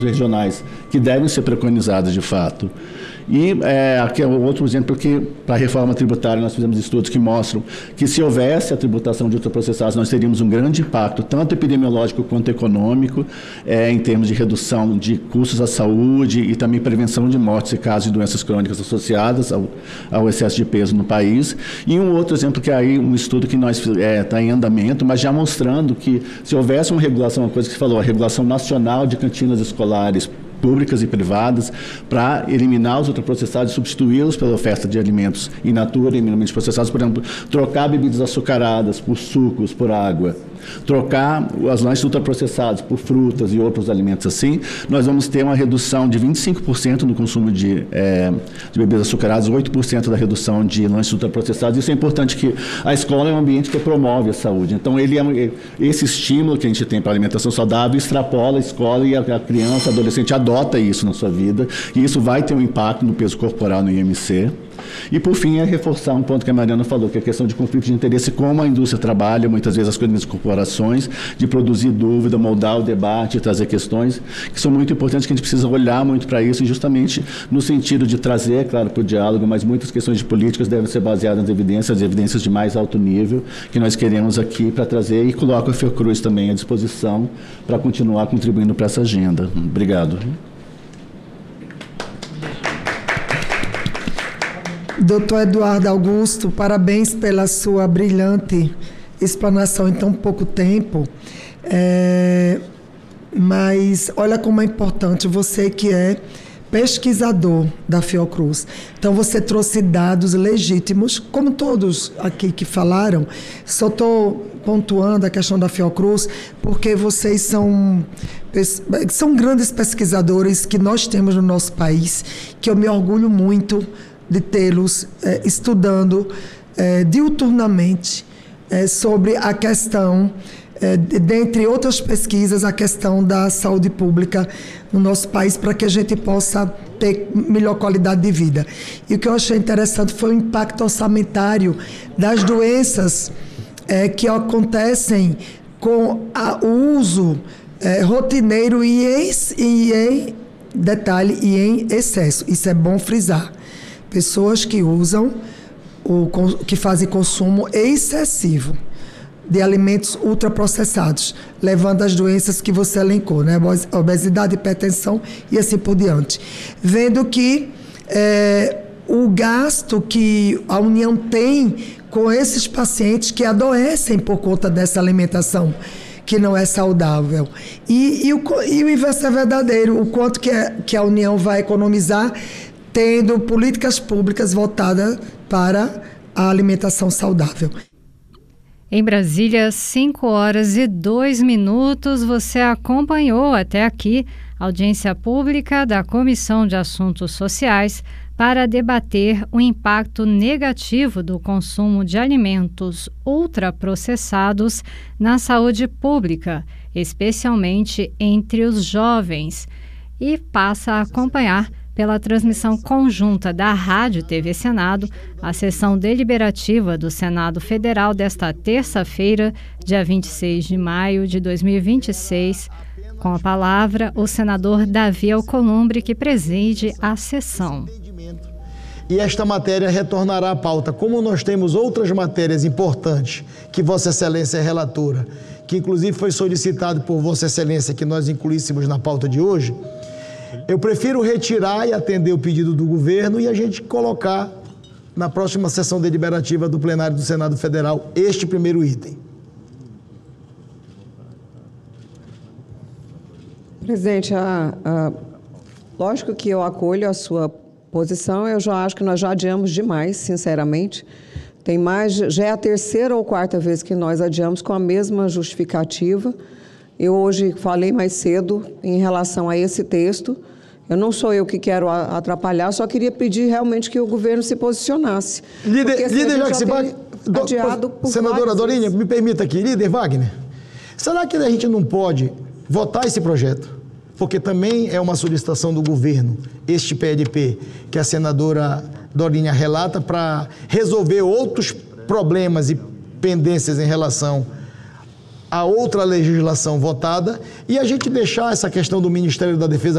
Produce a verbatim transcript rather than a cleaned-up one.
regionais que devem ser preconizadas de fato. E é, aqui é outro exemplo que, para a reforma tributária, nós fizemos estudos que mostram que se houvesse a tributação de ultraprocessados, nós teríamos um grande impacto, tanto epidemiológico quanto econômico, é, em termos de redução de custos à saúde e também prevenção de mortes e casos de doenças crônicas associadas ao, ao excesso de peso no país. E um outro exemplo que é aí um estudo que nós está é, em andamento, mas já mostrando que se houvesse uma regulação, uma coisa que você falou, a regulação nacional de cantinas escolares públicas e privadas, para eliminar os ultraprocessados e substituí-los pela oferta de alimentos in natura e minimamente processados, por exemplo, trocar bebidas açucaradas por sucos, por água, trocar as lanches ultraprocessados por frutas e outros alimentos assim, nós vamos ter uma redução de vinte e cinco por cento no consumo de, é, de bebidas açucaradas, oito por cento da redução de lanches ultraprocessados. Isso é importante, que a escola é um ambiente que promove a saúde. Então, ele é, esse estímulo que a gente tem para a alimentação saudável extrapola a escola e a, a criança, a adolescente adota isso na sua vida, e isso vai ter um impacto no peso corporal no I M C. E, por fim, é reforçar um ponto que a Mariana falou, que é a questão de conflito de interesse, como a indústria trabalha, muitas vezes as grandes corporações, de produzir dúvida, moldar o debate, trazer questões que são muito importantes, que a gente precisa olhar muito para isso, e justamente no sentido de trazer, claro, para o diálogo, mas muitas questões de políticas devem ser baseadas nas evidências, evidências de mais alto nível, que nós queremos aqui para trazer, e coloco a Fiocruz também à disposição para continuar contribuindo para essa agenda. Obrigado. Doutor Eduardo Augusto, parabéns pela sua brilhante explanação em tão pouco tempo. É, mas olha como é importante, você que é pesquisador da Fiocruz. Então, você trouxe dados legítimos, como todos aqui que falaram. Só estou pontuando a questão da Fiocruz, porque vocês são, são grandes pesquisadores que nós temos no nosso país, que eu me orgulho muito de tê-los eh, estudando eh, diuturnamente eh, sobre a questão, eh, de, dentre outras pesquisas, a questão da saúde pública no nosso país, para que a gente possa ter melhor qualidade de vida. E o que eu achei interessante foi o impacto orçamentário das doenças eh, que acontecem com a, o uso eh, rotineiro e em, e em detalhe e em excesso. Isso é bom frisar. Pessoas que usam, o, que fazem consumo excessivo de alimentos ultraprocessados, levando às doenças que você elencou, né? Obesidade, hipertensão e assim por diante. Vendo que é, o gasto que a União tem com esses pacientes que adoecem por conta dessa alimentação que não é saudável. E, e, o, e o inverso é verdadeiro, o quanto que, é, que a União vai economizar tendo políticas públicas voltadas para a alimentação saudável. Em Brasília, cinco horas e dois minutos, você acompanhou até aqui a audiência pública da Comissão de Assuntos Sociais para debater o impacto negativo do consumo de alimentos ultraprocessados na saúde pública, especialmente entre os jovens, e passa a acompanhar pela transmissão conjunta da Rádio T V Senado, a sessão deliberativa do Senado Federal desta terça-feira, dia vinte e seis de maio de dois mil e vinte e seis. Com a palavra, o senador Davi Alcolumbre, que preside a sessão. E esta matéria retornará à pauta. Como nós temos outras matérias importantes que Vossa Excelência é relatora, que inclusive foi solicitado por Vossa Excelência que nós incluíssemos na pauta de hoje, eu prefiro retirar e atender o pedido do governo e a gente colocar na próxima sessão deliberativa do plenário do Senado Federal este primeiro item. Presidente, a, a, lógico que eu acolho a sua posição, eu já acho que nós já adiamos demais, sinceramente. Tem mais, já é a terceira ou quarta vez que nós adiamos com a mesma justificativa. Eu hoje falei mais cedo em relação a esse texto. Eu não sou eu que quero atrapalhar, só queria pedir realmente que o governo se posicionasse. Líder, Porque, assim, líder já Jacques Wagner, do, senadora Dorinha, me permita aqui, líder Wagner, será que a gente não pode votar esse projeto? Porque também é uma solicitação do governo, este P L P, que a senadora Dorinha relata, para resolver outros problemas e pendências em relação a outra legislação votada e a gente deixar essa questão do Ministério da Defesa